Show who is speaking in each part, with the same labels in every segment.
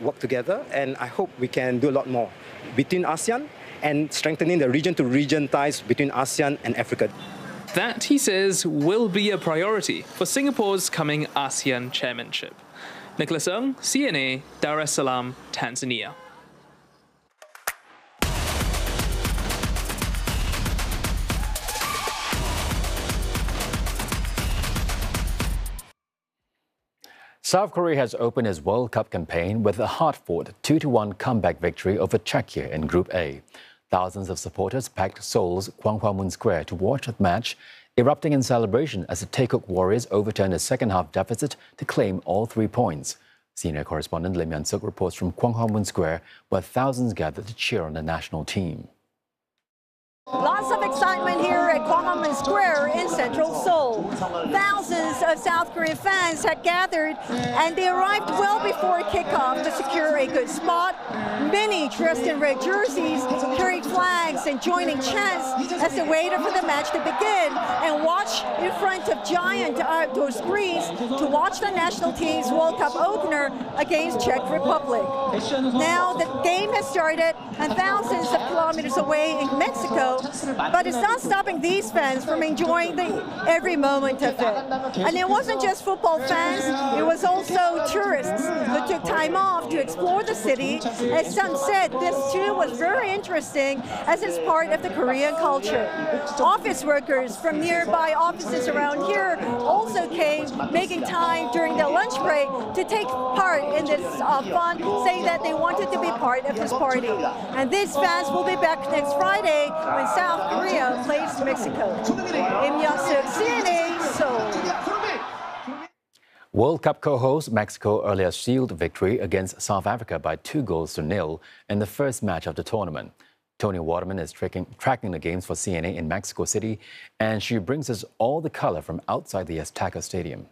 Speaker 1: work together, and I hope we can do a lot more between ASEAN and strengthening the region-to-region ties between ASEAN and Africa.
Speaker 2: That, he says, will be a priority for Singapore's coming ASEAN chairmanship. Nicholas Ng, CNA, Dar es Salaam, Tanzania.
Speaker 3: South Korea has opened its World Cup campaign with a hard-fought 2-1 comeback victory over Czechia in Group A. Thousands of supporters packed Seoul's Gwanghwamun Square to watch the match, erupting in celebration as the Taekook Warriors overturned a second-half deficit to claim all 3 points. Senior correspondent Lim Yan-suk reports from Gwanghwamun Square, where thousands gathered to cheer on the national team.
Speaker 4: Lots of excitement here at Gwanghwamun Square in central Seoul. Thousands of South Korean fans had gathered, and they arrived well before kickoff to secure a good spot. Many dressed in red jerseys, carried flags and joining chants as they waited for the match to begin and watch in front of giant outdoor screens to watch the national team's World Cup opener against Czech Republic. Now the game has started, and thousands of kilometers away in Mexico, but it's not stopping these fans from enjoying every moment of it. And it wasn't just football fans, it was also tourists who took time off to explore the city. As some said, this too was very interesting as it's part of the Korean culture. Office workers from nearby offices around here also came, making time during their lunch break to take part in this fun, saying that they wanted to be part of this party. And these fans will be back next Friday when South Korea plays Mexico. Lim Yan-suk, CNA, Seoul.
Speaker 3: World Cup co-host Mexico earlier sealed victory against South Africa by 2-0 in the first match of the tournament. Tony Waterman is tracking the games for CNA in Mexico City, and she brings us all the color from outside the Azteca Stadium.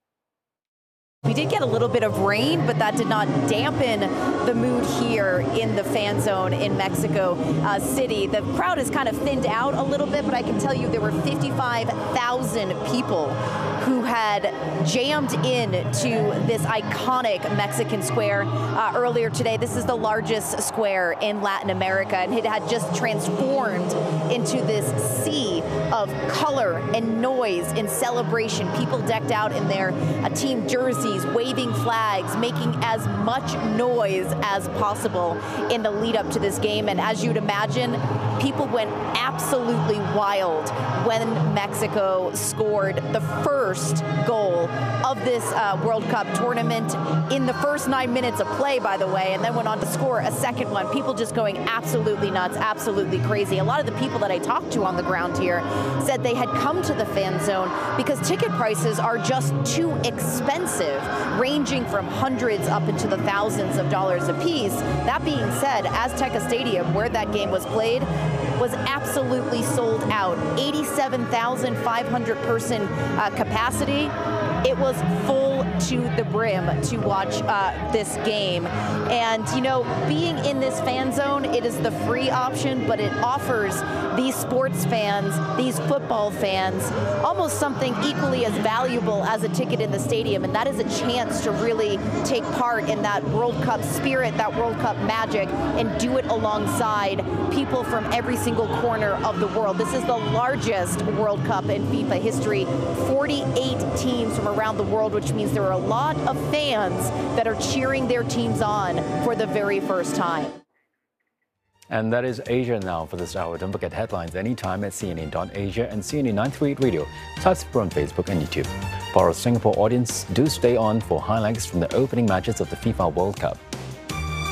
Speaker 5: We did get a little bit of rain, but that did not dampen the mood here in the fan zone in Mexico City. The crowd has kind of thinned out a little bit, but I can tell you there were 55,000 people who had jammed in to this iconic Mexican square earlier today. This is the largest square in Latin America, and it had just transformed into this sea of color and noise in celebration. People decked out in their team jerseys, waving flags, making as much noise as possible in the lead up to this game. And as you'd imagine, people went absolutely wild when Mexico scored the first goal of this World Cup tournament in the first 9 minutes of play, by the way, and then went on to score a second one. People just going absolutely nuts, absolutely crazy. A lot of the people that I talked to on the ground here said they had come to the fan zone because ticket prices are just too expensive, ranging from hundreds up into the thousands of dollars a piece. That being said, Azteca Stadium, where that game was played, was absolutely sold out. 87,500 person capacity. It was full to the brim to watch this game. And, you know, being in this fan zone, it is the free option, but it offers these sports fans, these football fans, almost something equally as valuable as a ticket in the stadium, and that is a chance to really take part in that World Cup spirit, that World Cup magic, and do it alongside people from every single corner of the world. This is the largest World Cup in FIFA history, 48 teams from around the world, which means there are a lot of fans that are cheering their teams on for the very first time.
Speaker 3: And that is Asia Now for this hour. Don't forget headlines anytime at CNN.Asia and CNN 938 Radio. Type on Facebook and YouTube. For our Singapore audience, do stay on for highlights from the opening matches of the FIFA World Cup.